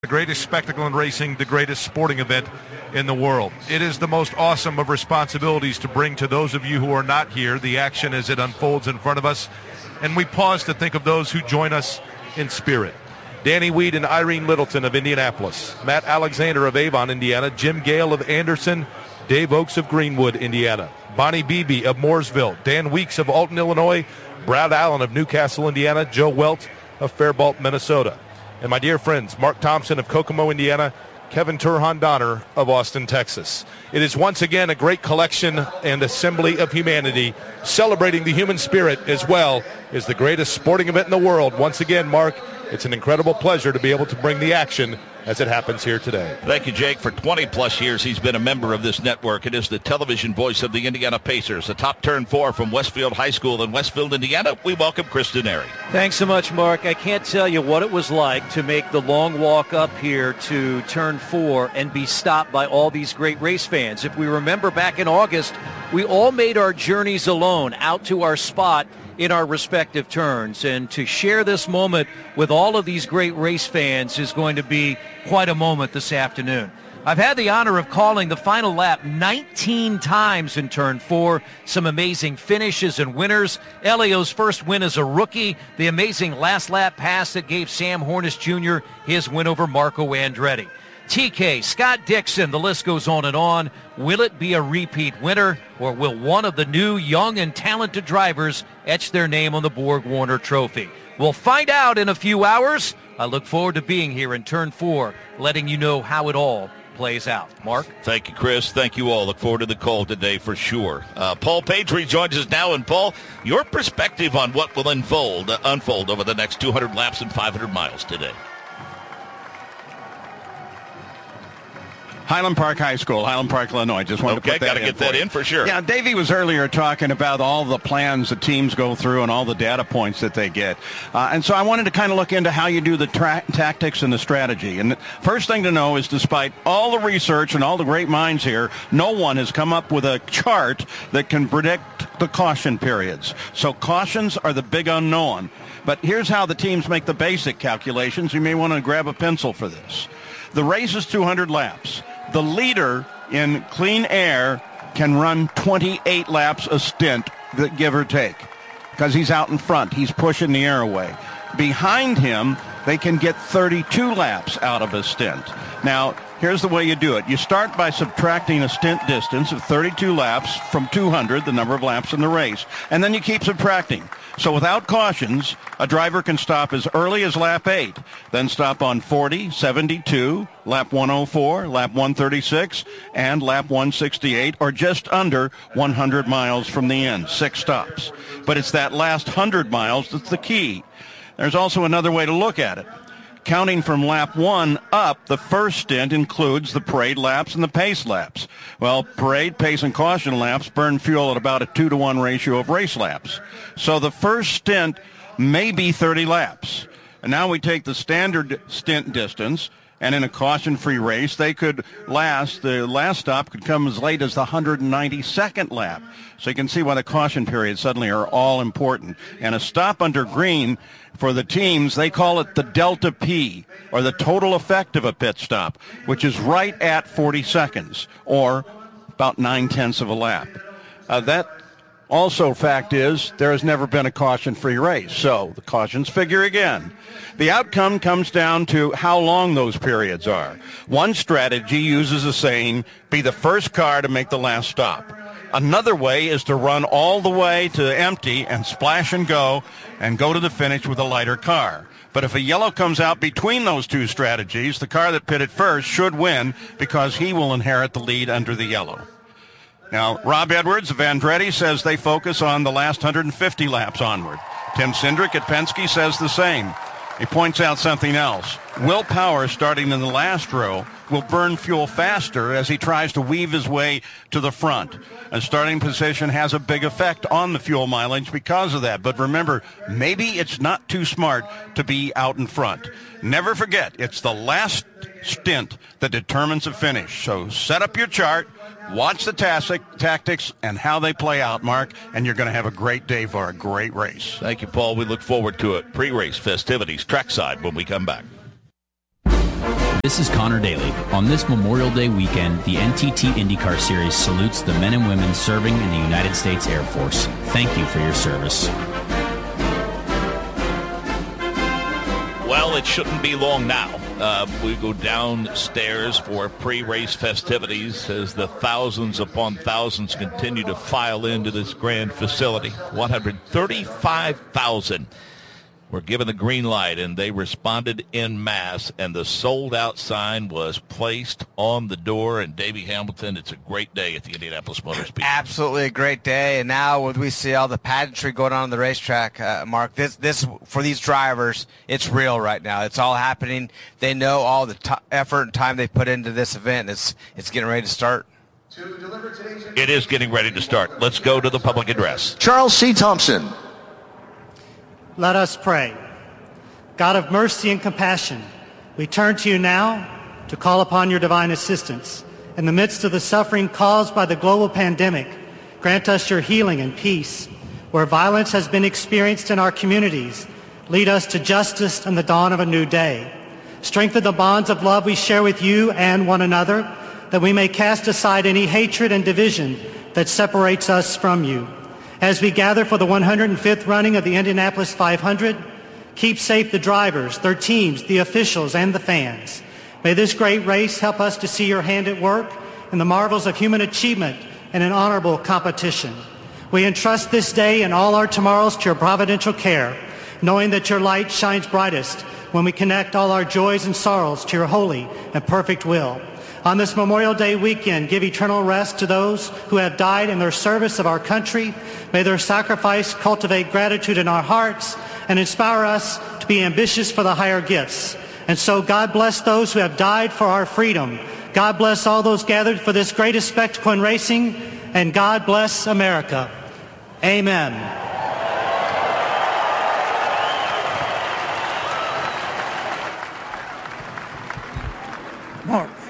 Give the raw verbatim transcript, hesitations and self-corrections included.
The greatest spectacle in racing, the greatest sporting event in the world. It is the most awesome of responsibilities to bring to those of you who are not here the action as it unfolds in front of us, and we pause to think of those who join us in spirit. Danny Weed and Irene Littleton of Indianapolis, Matt Alexander of Avon, Indiana, Jim Gale of Anderson, Dave Oakes of Greenwood, Indiana, Bonnie Beebe of Mooresville, Dan Weeks of Alton, Illinois, Brad Allen of Newcastle, Indiana, Joe Welt of Faribault, Minnesota. And my dear friends, Mark Thompson of Kokomo, Indiana, Kevin Turhan Donner of Austin, Texas. It is once again a great collection and assembly of humanity, celebrating the human spirit as well as the greatest sporting event in the world. Once again, Mark, it's an incredible pleasure to be able to bring the action as it happens here today. Thank you, Jake. For twenty plus years, he's been a member of this network. It is the television voice of the Indiana Pacers, a top turn four from Westfield High School in Westfield, Indiana. We welcome Chris Denari. Thanks so much, Mark. I can't tell you what it was like to make the long walk up here to turn four and be stopped by all these great race fans. If we remember back in August, we all made our journeys alone out to our spot in our respective turns, and to share this moment with all of these great race fans is going to be quite a moment this afternoon. I've had the honor of calling the final lap nineteen times in turn four. Some amazing finishes and winners. Elio's first win as a rookie. The amazing last lap pass that gave Sam Hornish Junior his win over Marco Andretti. T K, Scott Dixon, the list goes on and on. Will it be a repeat winner, or will one of the new young and talented drivers etch their name on the Borg Warner Trophy? We'll find out in a few hours. I look forward to being here in turn four, letting you know how it all plays out. Mark? Thank you, Chris. Thank you all. Look forward to the call today for sure. Uh, Paul Page rejoins us now. And Paul, your perspective on what will unfold, uh, unfold over the next two hundred laps and five hundred miles today. Highland Park High School, Highland Park, Illinois. Just wanted okay, to put that gotta in get for that you. in for sure. Yeah, Davey was earlier talking about all the plans the teams go through and all the data points that they get. Uh, and so I wanted to kind of look into how you do the tra- tactics and the strategy. And the first thing to know is, despite all the research and all the great minds here, no one has come up with a chart that can predict the caution periods. So cautions are the big unknown. But here's how the teams make the basic calculations. You may want to grab a pencil for this. The race is two hundred laps. The leader in clean air can run twenty-eight laps a stint, give or take, because he's out in front. He's pushing the air away. Behind him, they can get thirty-two laps out of a stint. Now, here's the way you do it. You start by subtracting a stint distance of thirty-two laps from two hundred, the number of laps in the race, and then you keep subtracting. So without cautions, a driver can stop as early as lap eight, then stop on forty, seventy-two, lap one oh four, lap one thirty-six, and lap one sixty-eight, or just under one hundred miles from the end, six stops. But it's that last one hundred miles that's the key. There's also another way to look at it. Counting from lap one up, the first stint includes the parade laps and the pace laps. Well, parade, pace, and caution laps burn fuel at about a two to one ratio of race laps. So the first stint may be thirty laps. And now we take the standard stint distance, and in a caution-free race, they could last, the last stop could come as late as the one hundred ninety-second lap. So you can see why the caution periods suddenly are all important. And a stop under green, for the teams, they call it the delta P, or the total effect of a pit stop, which is right at forty seconds, or about nine-tenths of a lap. Uh, that also fact is there has never been a caution-free race, so the cautions figure again. The outcome comes down to how long those periods are. One strategy uses a saying, be the first car to make the last stop. Another way is to run all the way to empty and splash and go and go to the finish with a lighter car. But if a yellow comes out between those two strategies, the car that pitted first should win because he will inherit the lead under the yellow. Now, Rob Edwards of Andretti says they focus on the last one hundred fifty laps onward. Tim Cindric at Penske says the same. He points out something else. Will Power, starting in the last row, will burn fuel faster as he tries to weave his way to the front. A starting position has a big effect on the fuel mileage because of that. But remember, maybe it's not too smart to be out in front. Never forget, it's the last stint that determines the finish. So set up your chart, watch the tactic, tactics and how they play out, Mark, and you're going to have a great day for a great race. Thank you, Paul. We look forward to it. Pre-race festivities, trackside when we come back. This is Connor Daly. On this Memorial Day weekend, the N T T IndyCar Series salutes the men and women serving in the United States Air Force. Thank you for your service. Well, it shouldn't be long now. Uh, we go downstairs for pre-race festivities as the thousands upon thousands continue to file into this grand facility. one hundred thirty-five thousand were given the green light, and they responded en masse, and the sold-out sign was placed on the door. And Davey Hamilton, it's a great day at the Indianapolis Motor Speedway. Absolutely a great day. And now when we see all the pageantry going on on the racetrack, uh, Mark, this this for these drivers, it's real right now. It's all happening. They know all the t- effort and time they put into this event. It's it's getting ready to start. It is getting ready to start. Let's go to the public address. Charles C. Thompson. Let us pray. God of mercy and compassion, we turn to you now to call upon your divine assistance. In the midst of the suffering caused by the global pandemic, grant us your healing and peace. Where violence has been experienced in our communities, lead us to justice and the dawn of a new day. Strengthen the bonds of love we share with you and one another, that we may cast aside any hatred and division that separates us from you. As we gather for the one hundred fifth running of the Indianapolis five hundred, keep safe the drivers, their teams, the officials, and the fans. May this great race help us to see your hand at work in the marvels of human achievement and an honorable competition. We entrust this day and all our tomorrows to your providential care, knowing that your light shines brightest when we connect all our joys and sorrows to your holy and perfect will. On this Memorial Day weekend, give eternal rest to those who have died in their service of our country. May their sacrifice cultivate gratitude in our hearts and inspire us to be ambitious for the higher gifts. And so God bless those who have died for our freedom. God bless all those gathered for this greatest spectacle in racing. And God bless America. Amen. Mark.